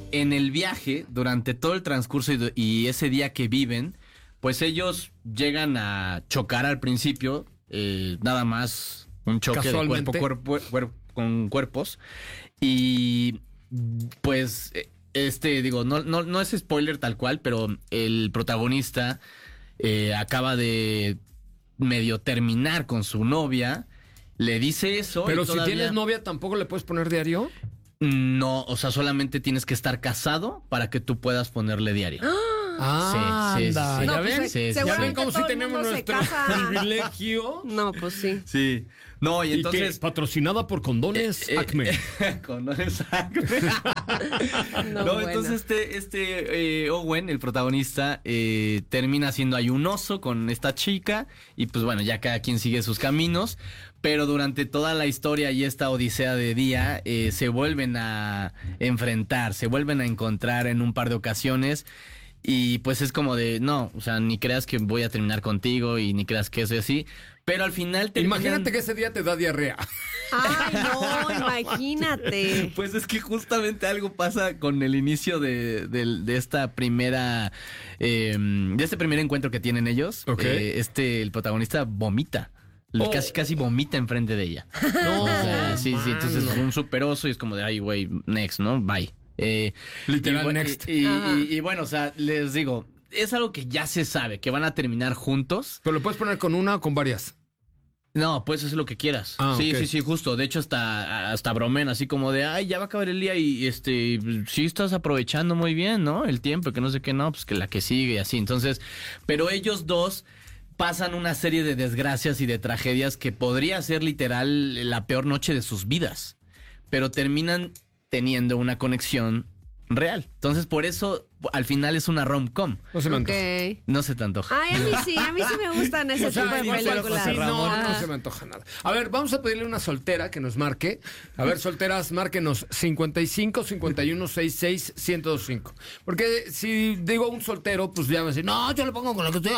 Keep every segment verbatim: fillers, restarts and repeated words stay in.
en el viaje, durante todo el transcurso y, y ese día que viven, pues ellos llegan a chocar al principio, eh, nada más un choque de cuerpo, cuerpo, cuerpo con cuerpos. Y pues, este, digo, no, no, no es spoiler tal cual, pero el protagonista eh, acaba de medio terminar con su novia. Le dice eso. Pero y si todavía... tienes novia, ¿tampoco le puedes poner diario? No, o sea, solamente tienes que estar casado para que tú puedas ponerle diario. Ah, sí, sí, sí, anda. sí. ¿Ya No, ven? pues, Sí, sí, ¿Ya seguramente ven cómo todo si el tenemos mundo se nuestro casa. privilegio? No, pues sí. Sí. No, y ¿Y entonces... qué? Patrocinada por Condones Eh, eh, Acme. Condones Acme. No, No, bueno. entonces este, este eh, Owen, el protagonista, eh, termina siendo ayunoso con esta chica y pues bueno, ya cada quien sigue sus caminos, pero durante toda la historia y esta odisea de día eh, se vuelven a enfrentar, se vuelven a encontrar en un par de ocasiones. Y pues es como de, no, o sea, ni creas que voy a terminar contigo y ni creas que eso y así. Pero al final terminan... Imagínate que ese día te da diarrea. Ay, no, imagínate. Pues es que justamente algo pasa con el inicio de, de, de esta primera, eh, de este primer encuentro que tienen ellos. Ok. Eh, este, el protagonista vomita. Oh. Casi, casi vomita enfrente de ella. No, O sea, sí, sí, entonces mano. es un super oso y es como de, ay, güey, next, ¿no? Bye. Eh, Literal, y, bu- next. Y, y- Ajá. y- y bueno, o sea, les digo, es algo que ya se sabe, que van a terminar juntos. Pero lo puedes poner con una o con varias. No, puedes hacer lo que quieras. Ah, sí, ok. sí, sí, justo. De hecho, hasta, hasta bromen, así como de, ay, ya va a acabar el día y este, sí estás aprovechando muy bien, ¿no? El tiempo, que no sé qué, no, pues que la que sigue y así. Entonces, pero ellos dos pasan una serie de desgracias y de tragedias que podría ser literal la peor noche de sus vidas. Pero terminan teniendo una conexión real. Entonces, por eso, al final es una rom-com. No se me Ok. antoja. No se te antoja. Ay, a mí sí, a mí sí me gustan ese O sea, tipo de no, pero películas. sí, no, no Ajá. se me antoja nada. A ver, vamos a pedirle una soltera que nos marque. A ver, solteras, márquenos cincuenta y cinco, cincuenta y uno, sesenta y seis, ciento veinticinco. Porque si digo un soltero, pues ya me dicen, no, yo le pongo con lo que estoy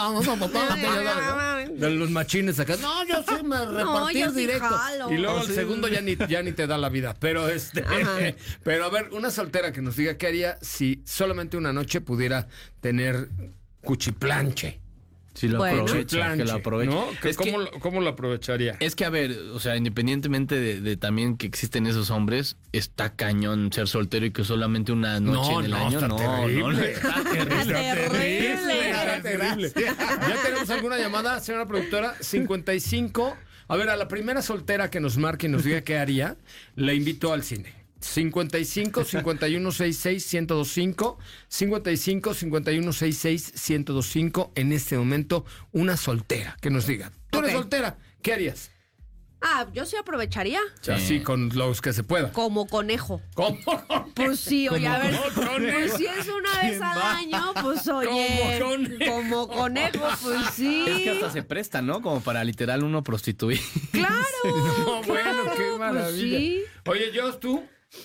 de los machines acá. No, yo sí me repartir yo sí directo. jalo. Y luego Oh, el sí. segundo ya ni, ya ni te da la vida. Pero este, Ajá. pero a ver, una soltera que nos diga qué haría si solamente una noche pudiera tener cuchiplanche. Si lo Bueno. aprovecha, que lo aprovecha. ¿No? Es ¿Cómo, que- lo, ¿Cómo lo aprovecharía? Es que, a ver, o sea, independientemente de, de también que existen esos hombres, está cañón ser soltero y que solamente una noche No, en el no, año. está no, terrible. no, está terrible. Terrible. Está terrible. ¿Ya tenemos alguna llamada, señora productora? cincuenta y cinco. A ver, a la primera soltera que nos marque y nos diga qué haría, la invito al cine. cincuenta y cinco, cincuenta y uno, sesenta y seis, ciento veinticinco. cincuenta y cinco, cincuenta y uno, sesenta y seis, ciento veinticinco. En este momento, una soltera que nos diga. Tú eres Ok. soltera, ¿qué harías? Ah, yo sí aprovecharía. Sí. Así con los que se pueda. Como conejo. ¿Cómo? Pues sí, oye, a ver. como conejo. Pues si es una vez al año, pues oye. Como conejo. Como conejo, pues sí. Es que hasta se presta, ¿no? Como para literal uno prostituir. Claro. No, bueno, qué Pues maravilla. sí. Oye, yo, ¿tú?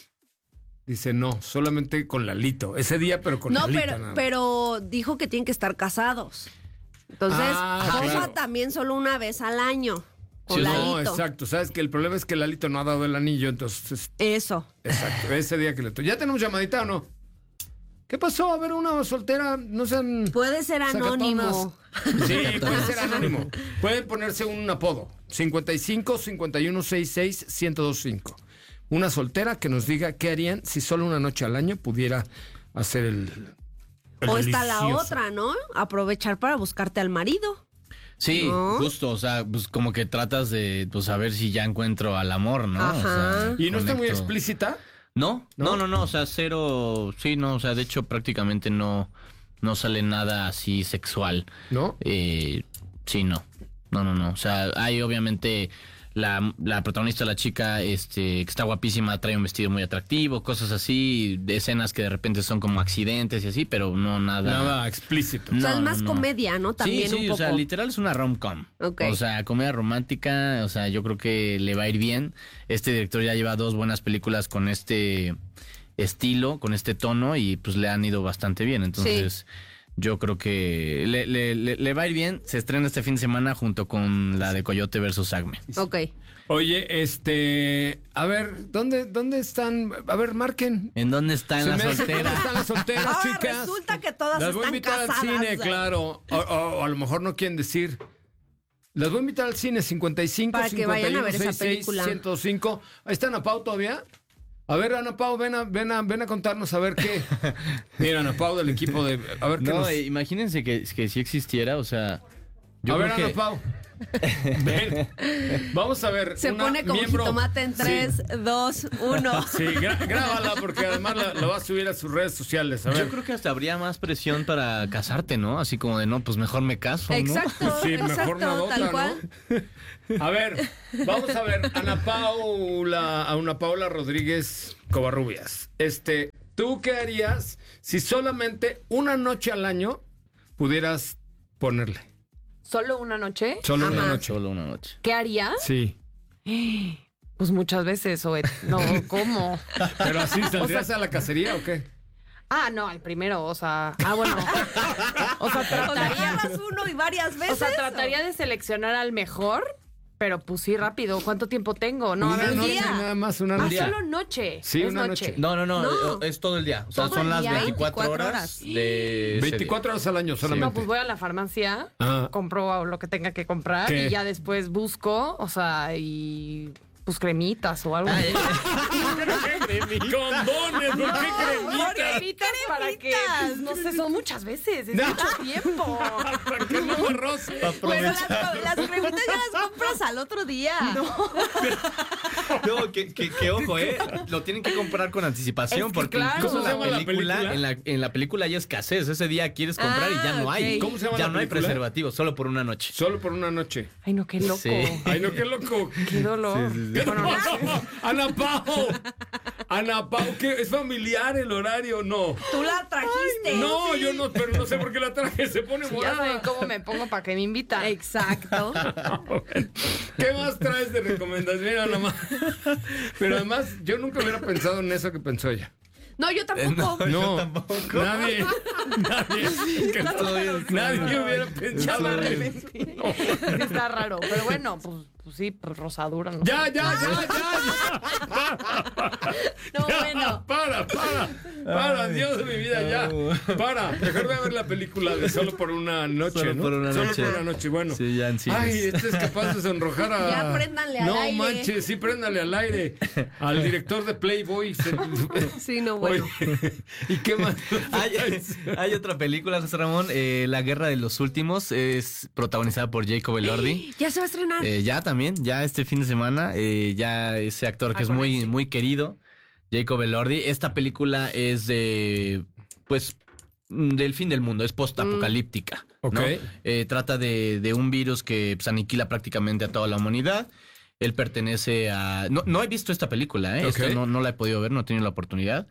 Dice, no, solamente con Lalito. Ese día, pero con No, Lalito. pero, nada más. pero dijo que tienen que estar casados. Entonces, Ah, cosa claro. también solo una vez al año. Con Sí, No, Lalito. exacto. Sabes que el problema es que Lalito no ha dado el anillo, entonces, Eso. exacto. Ese día que le toca. ¿Ya tenemos llamadita o no? ¿Qué pasó? A ver, una soltera, no sean... Puede ser anónimo. sacatonas. Sí, puede ser anónimo. Pueden ponerse un apodo. cincuenta y cinco, cincuenta y uno, sesenta y seis, ciento veinticinco. Una soltera que nos diga qué harían si solo una noche al año pudiera hacer el... el O está la delicioso. otra, ¿no? Aprovechar para buscarte al marido. Sí, ¿No? justo, o sea, pues como que tratas de, pues a ver si ya encuentro al amor, ¿no? O Ajá. sea, ¿Y no está muy conecto. explícita? No, ¿No? no, no, no, o sea, cero, sí, no, o sea, de hecho prácticamente no, no sale nada así sexual. ¿No? Eh, sí, no, no, no, no, o sea, hay obviamente la, la protagonista, la chica, este, que está guapísima, trae un vestido muy atractivo, cosas así, de escenas que de repente son como accidentes y así, pero no nada. Nada explícito. O sea, No, es más no, no. comedia, ¿no? También sí, sí, un poco. o sea, literal es una rom-com. Ok. O sea, comedia romántica, o sea, yo creo que le va a ir bien. Este director ya lleva dos buenas películas con este estilo, con este tono y pues le han ido bastante bien. Entonces, yo creo que le, le, le, le va a ir bien. Se estrena este fin de semana junto con la de Coyote versus Acme. Ok. Oye, este, a ver, ¿dónde, dónde están? A ver, marquen. ¿En dónde están las solteras? ¿Dónde están las solteras, Ahora chicas? resulta que todas Las voy a están invitar casadas. al cine, claro. O, o- o a lo mejor no quieren decir. Las voy a invitar al cine, cincuenta y cinco, Para que vayan a ver esa cincuenta y uno, sesenta y seis, película. ciento cinco. Ahí está Ana Pau todavía. A ver, Ana Pau, ven a, ven a, ven a contarnos a ver qué. Mira, Ana Pau del equipo de. A ver qué No, nos. eh, imagínense que, que si existiera, o sea... Yo a ver, creo Ana que... Pau. Ven. Vamos a ver. Se una pone como miembro- jitomate en Sí. tres, dos, uno. Sí, gra- grábala porque además la, la va a subir a sus redes sociales. A ver. Yo creo que hasta habría más presión para casarte, ¿no? Así como de, no, pues mejor me caso, ¿no? Exacto, Sí, mejor exacto, nadota, tal ¿no? cual. A ver, vamos a ver, Ana Paula, a Ana Paula Rodríguez Covarrubias. Este, ¿tú qué harías si solamente una noche al año pudieras ponerle? ¿Solo una noche? Solo una Ajá. noche. Solo una noche. ¿Qué haría? Sí. Pues muchas veces, o no, ¿cómo? Pero así, ¿saldrías a la cacería o qué? Ah, no, el primero, o sea, ah, bueno. O sea, O sea, trataría, agarras uno y varias o veces. sea, trataría de seleccionar al mejor, pero pues sí, rápido. ¿Cuánto tiempo tengo? No, a una ver, noche, día. nada más, una Ah, noche. solo noche. Sí, es una noche. noche. No, no, no, No. eh, es todo el día. O sea, Todo son el las día. veinticuatro, veinticuatro horas horas. de... ese veinticuatro horas al año solamente. No, pues voy a la farmacia, Ah. compro lo que tenga que comprar ¿Qué? y ya después busco, o sea, y pues cremitas o algo. Ah, así. Condones, ¿por qué cremitas? Cremitas para que, pues, no sé, son muchas veces, es No. mucho tiempo. ¿Para qué no me roce? Pero las, las cremitas ya las compras al otro día. No, que, que, que ojo, ¿eh? Lo tienen que comprar con anticipación Es que porque claro. incluso ¿Cómo se la llama la película, película? En, la, en la película hay escasez. Ese día quieres comprar y ya no Ah, hay. ok. ¿Cómo se llama ya la no hay película? preservativo, solo por una noche. Solo por una noche. Ay, no, qué loco. Sí. Ay, no, qué loco. Qué dolor. Bueno, no sé. Ana Pau. Ana Pau, ¿qué? ¿Es familiar el horario? No. Tú la trajiste. No, yo no, pero no sé por qué la traje. Se pone Ya morada. saben cómo me pongo para que me invitan. Exacto. ¿Qué más traes de recomendación, Ana Ma? Pero además, yo nunca hubiera pensado en eso que pensó ella. No, yo tampoco. No, tampoco. nadie, nadie, que Estoy- nadie hubiera pensado Ya me en eso. arrepentí. Está raro, pero bueno, pues, pues sí, pues rosadura. No Ya, sé. ya, ya, ya, No, ya. bueno. Para, para, para, Dios de mi vida, ya. Para, mejor voy a ver la película de Solo por una noche, Solo ¿no? por una Solo noche. por una noche, bueno. Sí, ya en cines. Ay, este es capaz de sonrojar a... Ya préndanle al no, aire. No manches, sí, préndale al aire. Al director de Playboy. Se- Sí, no, Oye, bueno. ¿y qué más? Hay, hay otra película, José Ramón, eh, La Guerra de los Últimos, es protagonizada por Jacob Elordi. Ya se va a estrenar. Eh, ya también, ya este fin de semana, eh, ya ese actor que Ah, es con muy, ese. muy querido, Jacob Elordi. Esta película es de, pues, mm, del fin del mundo, es post-apocalíptica. ¿no? Ok. Eh, trata de, de un virus que pues, aniquila prácticamente a toda la humanidad. Él pertenece a... No, no he visto esta película, ¿eh? Ok. Esta no, no la he podido ver, no he tenido la oportunidad.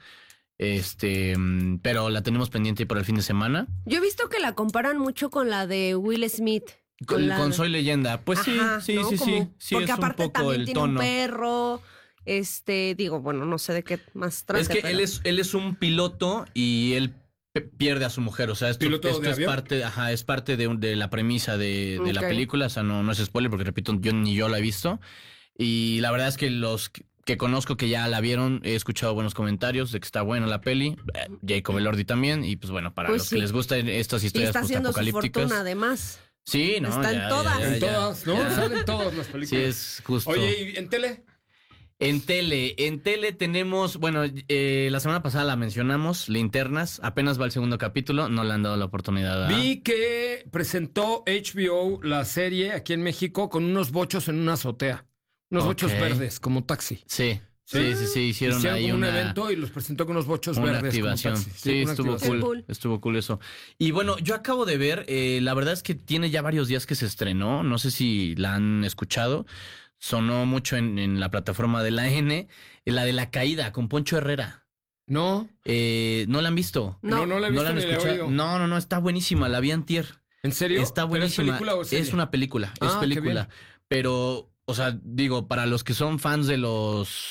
Este, mm, pero la tenemos pendiente para el fin de semana. Yo he visto que la comparan mucho con la de Will Smith. Con, la con de- Soy Leyenda. Pues Ajá, sí, sí, ¿no? sí, sí. Como- Sí, porque es un aparte poco también el tiene tono. un perro. Este, digo, bueno, no sé de qué más trata. Es que pero- él es, él es un piloto y él pe- pierde a su mujer. O sea, esto, ¿Piloto esto de es avión? parte, ajá, es parte de, un- de la premisa de, de la Ok. película. O sea, no, no es spoiler porque, repito, yo ni yo la he visto. Y la verdad es que los que, que conozco que ya la vieron, he escuchado buenos comentarios de que está buena la peli. Eh, Jacob Elordi también. Y pues bueno, para Pues los sí. que les gustan estas Y historias está haciendo su postapocalípticas. fortuna, además. Sí, no, Está en ya, todas. ya, ya, En ya, todas, ¿no? ya. Salen todas las Sí, películas. es justo. Oye, ¿y en tele? En tele, en tele tenemos, bueno, eh, la semana pasada la mencionamos, Linternas, apenas va el segundo capítulo, no le han dado la oportunidad. ¿verdad? Vi que presentó H B O la serie aquí en México con unos bochos en una azotea. Unos Ok. bochos verdes, como taxi. Sí, sí, sí, sí, hicieron, Hicieron ahí como un una, evento y los presentó con unos bochos una verdes. como activación. taxi. Sí, una estuvo activación. cool, cool. estuvo cool eso. Y bueno, yo acabo de ver, eh, la verdad es que tiene ya varios días que se estrenó, no sé si la han escuchado, sonó mucho en, en la plataforma de la N, eh, la de La Caída con Poncho Herrera. No, Eh, ¿No la han visto? no, no, No. la he ¿No visto la han ni la he escuchado? oído. No, no, no, está buenísima, la vi antier. ¿En serio? Está ¿Pero es buenísima. película o serie? Es una película, es Ah, qué película. bien. Pero, o sea, digo, para los que son fans de los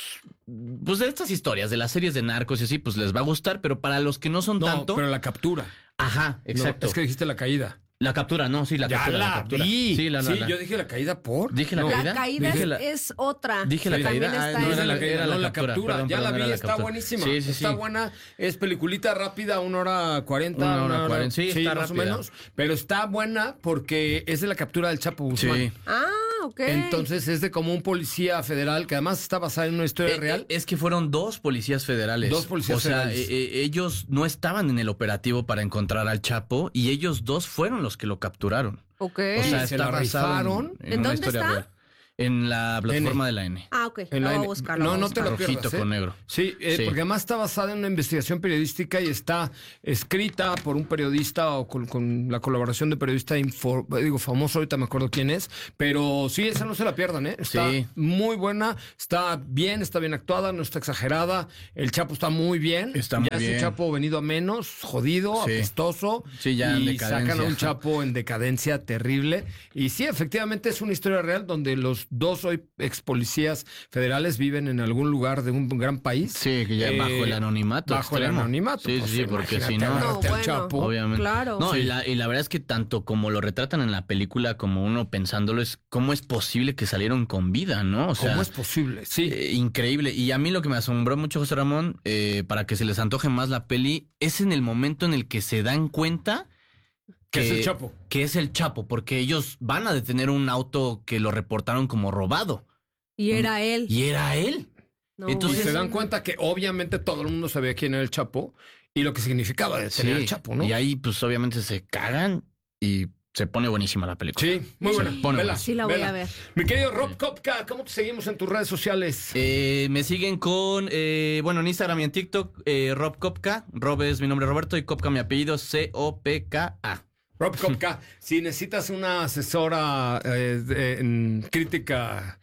pues de estas historias, de las series de narcos y así, pues les va a gustar, pero para los que no son no, tanto... pero la captura. Ajá, exacto. No, es que dijiste la caída. La captura, no, sí, la ya captura. la, la captura. vi. Sí, la, sí la, yo dije la caída por. Dije la no. caída. La caída Dije es, la- es otra. Dije la que caída. también Ah, está no, en- Era la, era la no, la captura, captura. perdón, ya perdón, la era vi, la está captura. buenísima. Sí, sí, está sí. buena. Es peliculita rápida, una hora cuarenta. Una hora cuarenta, sí, está más o rápida. menos. Pero está buena porque es de la captura del Chapo Guzmán. Sí. Ah, ok. Entonces es de como un policía federal que además está basada en una historia Eh, real. eh, Es que fueron dos policías federales. Dos policías o sea, federales. eh, eh, ellos no estaban en el operativo para encontrar al Chapo y ellos dos fueron los que lo capturaron. Ok. O sea, se está la basado rifaron. en, ¿En una dónde historia está? real. En la plataforma de la N. Ah, ok. En Lo la voy a N. buscar. lo No, voy a no te lo buscar. Rojito pierdas, ¿eh? con negro. Sí, eh, Sí. porque además está basada en una investigación periodística y está escrita por un periodista o con, con la colaboración de periodista infor- digo famoso, ahorita me acuerdo quién es, pero sí, esa no se la pierdan, ¿eh? Está Sí. muy buena, está bien, está bien actuada, no está exagerada, el Chapo está muy bien, Está ya muy es un bien. Chapo venido a menos, jodido, Sí. apestoso, Sí, ya en y decadencia. sacan a un Chapo en decadencia terrible, y sí, efectivamente es una historia real donde los dos hoy ex policías federales viven en algún lugar de un gran país. Sí, que ya Eh, bajo el anonimato. Bajo el extremo. anonimato. Sí, pues, sí, porque si imagínate no... agarrarte al bueno. Chapo. Obviamente. Claro. No, Sí. y, la, y la verdad es que tanto como lo retratan en la película como uno pensándolo es cómo es posible que salieron con vida, ¿no? O sea, ¿Cómo es posible? Sí. eh, increíble. Y a mí lo que me asombró mucho, José Ramón, eh, para que se les antoje más la peli, es en el momento en el que se dan cuenta que es el Chapo. que es el Chapo, porque ellos van a detener un auto que lo reportaron como robado. Y era él. Y era él. No, Y entonces- se dan cuenta que obviamente todo el mundo sabía quién era el Chapo y lo que significaba detener Sí. al Chapo, ¿no? Y ahí, pues, obviamente se cagan y se pone buenísima la película. Sí, muy Sí, buena. pone Vela, buena. Sí la voy vela. a ver. Mi querido Rob Kopka, ¿cómo te seguimos en tus redes sociales? Eh, me siguen con, eh, bueno, en Instagram y en TikTok, eh, Rob Kopka. Rob es mi nombre Roberto y Kopka mi apellido, C O P K A. Rob Kopka, si necesitas una asesora eh, de- en crítica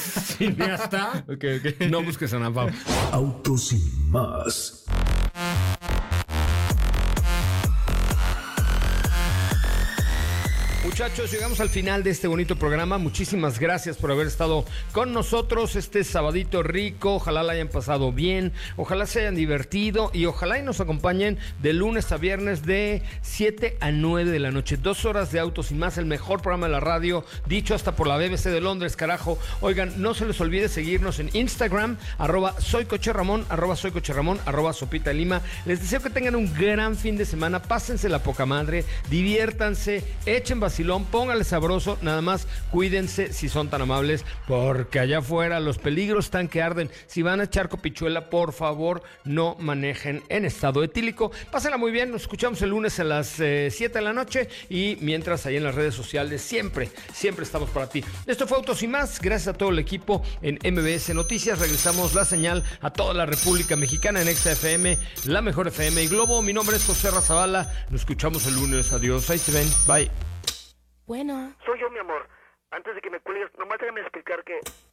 cineasta, no busques a Ana Pau. Autos sin más. Muchachos, llegamos al final de este bonito programa. Muchísimas gracias por haber estado con nosotros este sabadito rico. Ojalá la hayan pasado bien, ojalá se hayan divertido y ojalá y nos acompañen de lunes a viernes de siete a nueve de la noche. Dos horas de Autos y Más, el mejor programa de la radio, dicho hasta por la B B C de Londres, carajo. Oigan, no se les olvide seguirnos en Instagram, arroba soy Coche Ramón, arroba soy Coche Ramón, arroba Sopita Lima. Les deseo que tengan un gran fin de semana. Pásense la poca madre, diviértanse, echen vacilón, póngale sabroso, nada más cuídense si son tan amables, porque allá afuera los peligros están que arden. Si van a echar copichuela, por favor, no manejen en estado etílico. Pásenla muy bien, nos escuchamos el lunes a las eh, siete de la noche y mientras ahí en las redes sociales siempre, siempre estamos para ti. Esto fue Autos y Más, gracias a todo el equipo en M B S Noticias. Regresamos la señal a toda la República Mexicana en Exa F M, la mejor F M y Globo. Mi nombre es José Razabala, nos escuchamos el lunes, adiós, ahí se ven, bye. Bueno. Soy yo, mi amor. Antes de que me cuelgues, nomás déjame explicar que